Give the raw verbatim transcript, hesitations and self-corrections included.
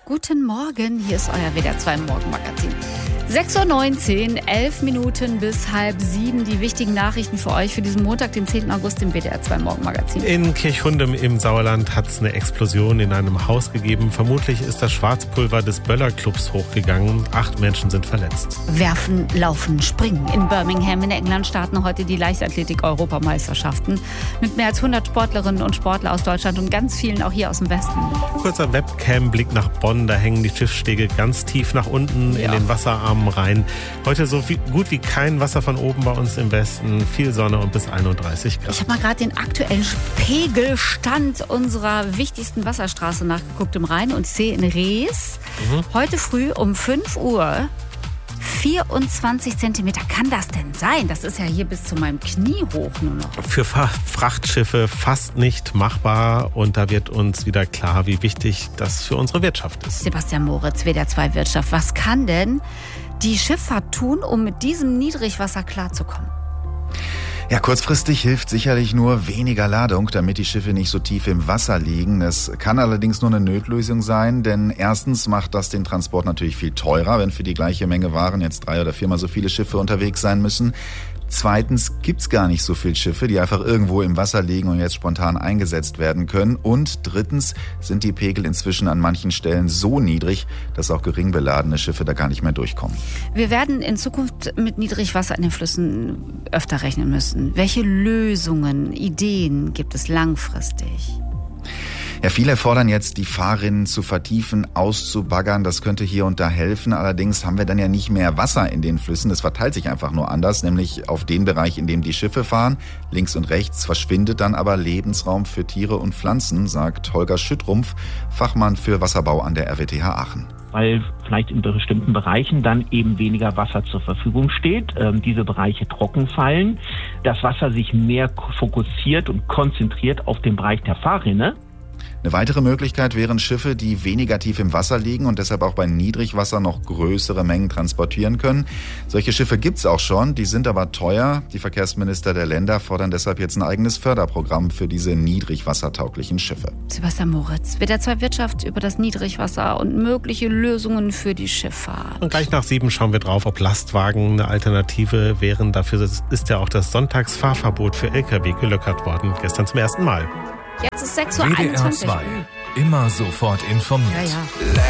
Guten Morgen, hier ist euer W D R zwei Morgenmagazin. sechs Uhr neunzehn, elf Minuten bis halb sieben. Die wichtigen Nachrichten für euch für diesen Montag, den zehnten August im W D R zwei Morgenmagazin. In Kirchhundem im Sauerland hat es eine Explosion in einem Haus gegeben. Vermutlich ist das Schwarzpulver des Böller-Clubs hochgegangen. Acht Menschen sind verletzt. Werfen, Laufen, Springen. In Birmingham in England starten heute die Leichtathletik-Europameisterschaften mit mehr als hundert Sportlerinnen und Sportler aus Deutschland und ganz vielen auch hier aus dem Westen. Kurzer Webcam-Blick nach Bonn. Da hängen die Schiffsstege ganz tief nach unten ja. in den Wasserarm rein. Heute so viel, gut wie kein Wasser von oben bei uns im Westen. Viel Sonne und bis einunddreißig Grad. Ich habe mal gerade den aktuellen Pegelstand unserer wichtigsten Wasserstraße nachgeguckt im Rhein und sehe in Rees mhm. heute früh um fünf Uhr vierundzwanzig Zentimeter. Kann das denn sein? Das ist ja hier bis zu meinem Knie hoch nur noch. Für Frachtschiffe fast nicht machbar. Und da wird uns wieder klar, wie wichtig das für unsere Wirtschaft ist. Sebastian Moritz, W D R zwei Wirtschaft. Was kann denn die Schifffahrt tun, um mit diesem Niedrigwasser klarzukommen? Ja, kurzfristig hilft sicherlich nur weniger Ladung, damit die Schiffe nicht so tief im Wasser liegen. Es kann allerdings nur eine Notlösung sein, denn erstens macht das den Transport natürlich viel teurer, wenn für die gleiche Menge Waren jetzt drei oder viermal so viele Schiffe unterwegs sein müssen. Zweitens gibt's gar nicht so viele Schiffe, die einfach irgendwo im Wasser liegen und jetzt spontan eingesetzt werden können. Und drittens sind die Pegel inzwischen an manchen Stellen so niedrig, dass auch gering beladene Schiffe da gar nicht mehr durchkommen. Wir werden in Zukunft mit Niedrigwasser in den Flüssen öfter rechnen müssen. Welche Lösungen, Ideen gibt es langfristig? Ja, viele fordern jetzt, die Fahrrinnen zu vertiefen, auszubaggern. Das könnte hier und da helfen. Allerdings haben wir dann ja nicht mehr Wasser in den Flüssen. Das verteilt sich einfach nur anders, nämlich auf den Bereich, in dem die Schiffe fahren. Links und rechts verschwindet dann aber Lebensraum für Tiere und Pflanzen, sagt Holger Schüttrumpf, Fachmann für Wasserbau an der R W T H Aachen. Weil vielleicht in bestimmten Bereichen dann eben weniger Wasser zur Verfügung steht, ähm, diese Bereiche trocken fallen, das Wasser sich mehr fokussiert und konzentriert auf den Bereich der Fahrrinne. Eine weitere Möglichkeit wären Schiffe, die weniger tief im Wasser liegen und deshalb auch bei Niedrigwasser noch größere Mengen transportieren können. Solche Schiffe gibt's auch schon, die sind aber teuer. Die Verkehrsminister der Länder fordern deshalb jetzt ein eigenes Förderprogramm für diese niedrigwassertauglichen Schiffe. Sebastian Moritz, W D R zwei Wirtschaft über das Niedrigwasser und mögliche Lösungen für die Schifffahrt. Und gleich nach sieben schauen wir drauf, ob Lastwagen eine Alternative wären. Dafür ist ja auch das Sonntagsfahrverbot für L K W gelockert worden. Gestern zum ersten Mal. Jetzt ist sechs Uhr einundzwanzig. W D R zwei. Immer sofort informiert. Ja, ja.